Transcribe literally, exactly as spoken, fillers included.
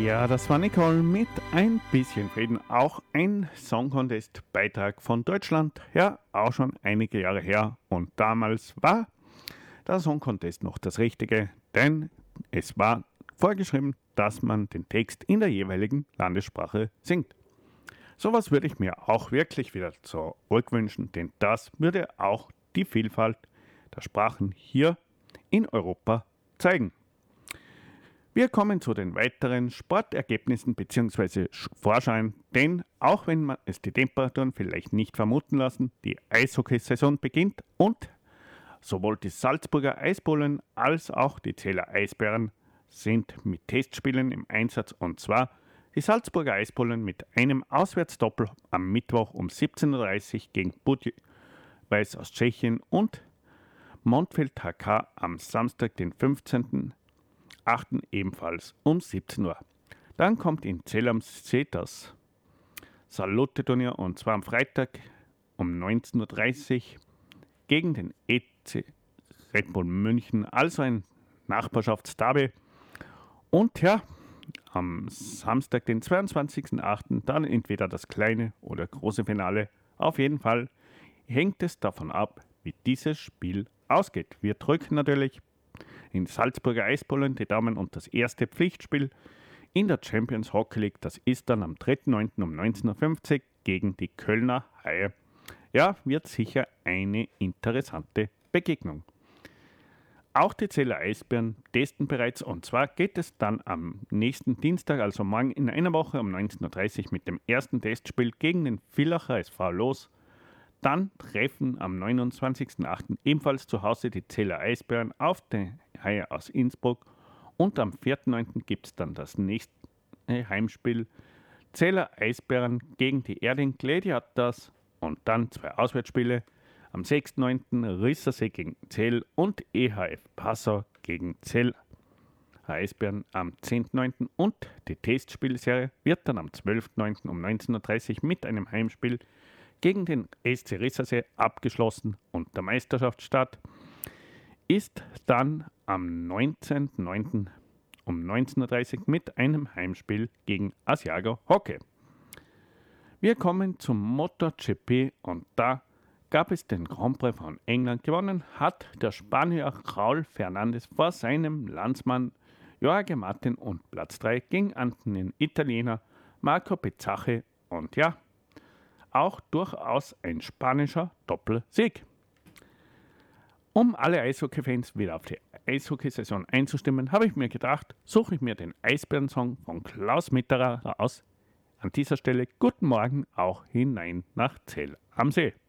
Ja, das war Nicole mit Ein bisschen Frieden, auch ein Song Contest Beitrag von Deutschland, ja, auch schon einige Jahre her. Und damals war der Song Contest noch das Richtige, denn es war vorgeschrieben, dass man den Text in der jeweiligen Landessprache singt. Sowas würde ich mir auch wirklich wieder zurückwünschen, denn das würde auch die Vielfalt der Sprachen hier in Europa zeigen. Wir kommen zu den weiteren Sportergebnissen bzw. Vorschauen, denn auch wenn man es die Temperaturen vielleicht nicht vermuten lassen, die Eishockeysaison beginnt und sowohl die Salzburger Eisbullen als auch die Zähler Eisbären sind mit Testspielen im Einsatz, und zwar die Salzburger Eisbullen mit einem Auswärtsdoppel am Mittwoch um siebzehn Uhr dreißig gegen Budweis aus Tschechien und Montfeld H K am Samstag, den fünfzehnten achten ebenfalls um siebzehn Uhr. Dann kommt in Zell am See das Salute-Turnier, und zwar am Freitag um neunzehn Uhr dreißig gegen den E C Red Bull München, also ein Nachbarschaftsderby. Und ja, am Samstag, den zweiundzwanzigsten achten dann entweder das kleine oder große Finale. Auf jeden Fall hängt es davon ab, wie dieses Spiel ausgeht. Wir drücken natürlich in Salzburger Eisbullen die Daumen, und das erste Pflichtspiel in der Champions Hockey League, das ist dann am dritten neunten um neunzehn Uhr fünfzig gegen die Kölner Haie. Ja, wird sicher eine interessante Begegnung. Auch die Zähler Eisbären testen bereits, und zwar geht es dann am nächsten Dienstag, also morgen in einer Woche um neunzehn Uhr dreißig mit dem ersten Testspiel gegen den Villacher S V los. Dann treffen am neunundzwanzigsten achten ebenfalls zu Hause die Zähler Eisbären auf die Haie aus Innsbruck, und am vierten neunten gibt es dann das nächste Heimspiel Zähler Eisbären gegen die Erding Gladiators, und dann zwei Auswärtsspiele am sechsten neunten Rissersee gegen Zell und E H F Passau gegen Zell Eisbären am zehnten neunten und die Testspielserie wird dann am zwölften neunten um neunzehn Uhr dreißig mit einem Heimspiel gegen den S C Rissersee abgeschlossen, und der Meisterschaftsstart ist dann am neunzehnten neunten um neunzehn Uhr dreißig mit einem Heimspiel gegen Asiago Hockey. Wir kommen zum MotoGP, und da gab es den Grand Prix von England. Gewonnen hat der Spanier Raúl Fernández vor seinem Landsmann Jorge Martin, und Platz drei ging an den Italiener Marco Bezzecchi, und ja, auch durchaus ein spanischer Doppelsieg. Um alle Eishockey-Fans wieder auf die Eishockey-Saison einzustimmen, habe ich mir gedacht, suche ich mir den Eisbären-Song von Klaus Mitterer aus. An dieser Stelle guten Morgen auch hinein nach Zell am See.